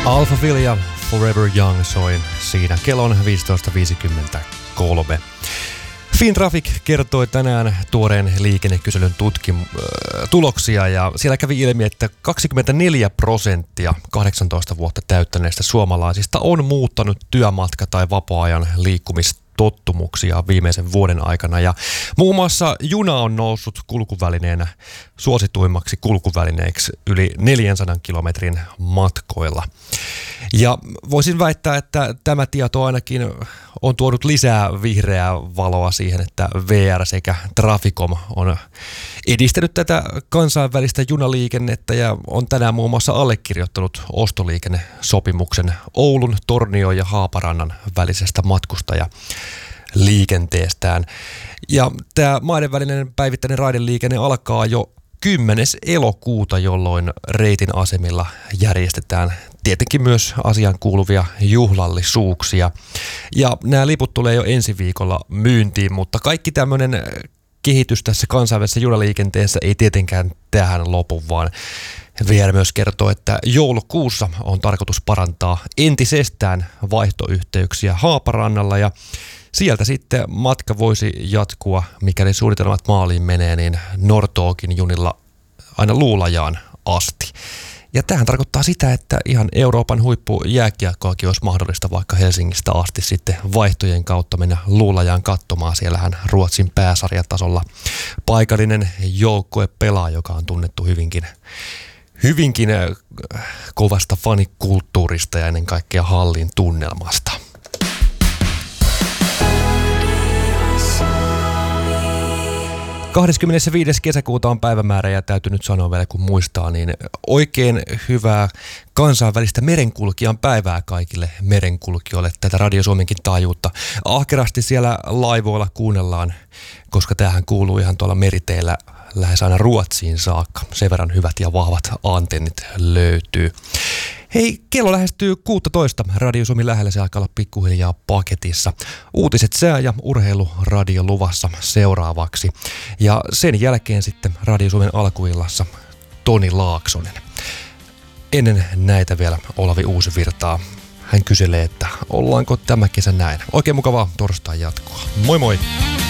Alphaville ja Forever Young soin siinä. Kello on 15.53. Fintraffic kertoi tänään tuoreen liikennekyselyn tuloksia ja siellä kävi ilmi, että 24% 18 vuotta täyttäneistä suomalaisista on muuttanut työmatka- tai vapaa-ajan liikkumistottumuksia viimeisen vuoden aikana ja muun muassa juna on noussut kulkuvälineenä suosituimmaksi kulkuvälineeksi yli 400 kilometrin matkoilla. Ja voisin väittää, että tämä tieto ainakin on tuonut lisää vihreää valoa siihen, että VR sekä Traficom on edistänyt tätä kansainvälistä junaliikennettä ja on tänään muun muassa allekirjoittanut ostoliikennesopimuksen Oulun, Tornion ja Haaparannan välisestä matkustajaliikenteestään. Ja tämä maiden välinen päivittäinen raideliikenne alkaa jo 10. elokuuta, jolloin reitin asemilla järjestetään tietenkin myös asiaan kuuluvia juhlallisuuksia. Ja nämä liput tulee jo ensi viikolla myyntiin, mutta kaikki tämmöinen kehitys tässä kansainvälisessä junaliikenteessä ei tietenkään tähän lopu, vaan VR myös kertoo, että joulukuussa on tarkoitus parantaa entisestään vaihtoyhteyksiä Haaparannalla ja sieltä sitten matka voisi jatkua, mikäli suunnitelmat maaliin menee, niin Nortåkin junilla aina Luulajaan asti. Ja tämähän tarkoittaa sitä, että ihan Euroopan huippujääkiekkoakin olisi mahdollista vaikka Helsingistä asti sitten vaihtojen kautta mennä Luulajaan katsomaan. Siellähän Ruotsin pääsarjatasolla paikallinen joukkue pelaa, joka on tunnettu hyvinkin kovasta fanikulttuurista ja ennen kaikkea hallin tunnelmasta. 25. kesäkuuta on päivämäärä ja täytyy nyt sanoa vielä kun muistaa, niin oikein hyvää kansainvälistä merenkulkijan päivää kaikille merenkulkijoille. Tätä Radio Suomenkin taajuutta ahkerasti siellä laivoilla kuunnellaan, koska tämähän kuuluu ihan tuolla meriteillä lähes aina Ruotsiin saakka. Sen verran hyvät ja vahvat antennit löytyy. Hei, kello lähestyy 16. Radio Suomi lähellä, se alkaa olla pikkuhiljaa paketissa. Uutiset, sää ja urheiluradio luvassa seuraavaksi. Ja sen jälkeen sitten Radio Suomen alkuillassa Toni Laaksonen. Ennen näitä vielä Olavi Uusivirtaa. Hän kyselee, että ollaanko tämä kesä näin. Oikein mukavaa torstai jatkoa. Moi moi!